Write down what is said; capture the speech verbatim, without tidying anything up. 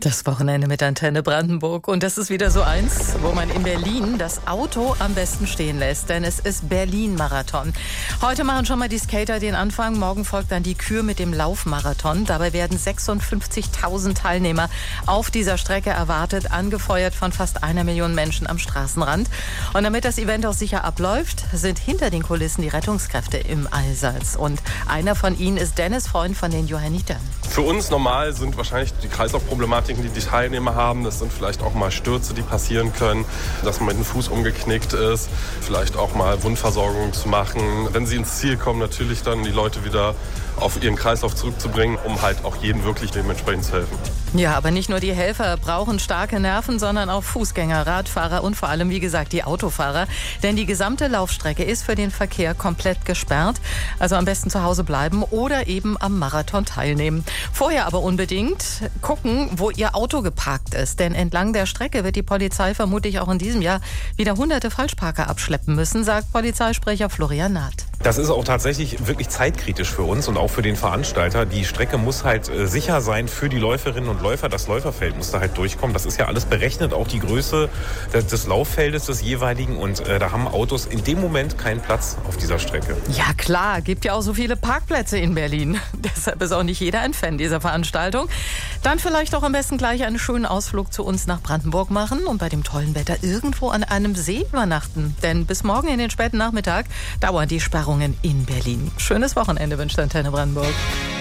Das Wochenende mit Antenne Brandenburg. Und das ist wieder so eins, wo man in Berlin das Auto am besten stehen lässt. Denn es ist Berlin-Marathon. Heute machen schon mal die Skater den Anfang. Morgen folgt dann die Kür mit dem Laufmarathon. Dabei werden sechsundfünfzigtausend Teilnehmer auf dieser Strecke erwartet. Angefeuert von fast einer Million Menschen am Straßenrand. Und damit das Event auch sicher abläuft, sind hinter den Kulissen die Rettungskräfte im Einsatz. Und einer von ihnen ist Dennis Freund von den Johannitern. Für uns normal sind wahrscheinlich die Kreislaufproblematiken, die die Teilnehmer haben. Das sind vielleicht auch mal Stürze, die passieren können, dass man mit dem Fuß umgeknickt ist, vielleicht auch mal Wundversorgung zu machen. Wenn sie ins Ziel kommen, natürlich dann die Leute wieder auf ihren Kreislauf zurückzubringen, um halt auch jedem wirklich dementsprechend zu helfen. Ja, aber nicht nur die Helfer brauchen starke Nerven, sondern auch Fußgänger, Radfahrer und vor allem, wie gesagt, die Autofahrer. Denn die gesamte Laufstrecke ist für den Verkehr komplett gesperrt. Also am besten zu Hause bleiben oder eben am Marathon teilnehmen. Vorher aber unbedingt gucken, wo Ihr Auto geparkt ist. Denn entlang der Strecke wird die Polizei vermutlich auch in diesem Jahr wieder hunderte Falschparker abschleppen müssen, sagt Polizeisprecher Florian Naht. Das ist auch tatsächlich wirklich zeitkritisch für uns und auch für den Veranstalter. Die Strecke muss halt äh, sicher sein für die Läuferinnen und Läufer. Das Läuferfeld muss da halt durchkommen. Das ist ja alles berechnet, auch die Größe des, des Lauffeldes des jeweiligen. Und äh, da haben Autos in dem Moment keinen Platz auf dieser Strecke. Ja klar, gibt ja auch so viele Parkplätze in Berlin. Deshalb ist auch nicht jeder ein Fan dieser Veranstaltung. Dann vielleicht auch am besten gleich einen schönen Ausflug zu uns nach Brandenburg machen und bei dem tollen Wetter irgendwo an einem See übernachten. Denn bis morgen in den späten Nachmittag dauern die Sperrungen in Berlin. Schönes Wochenende wünscht Antenne Brandenburg.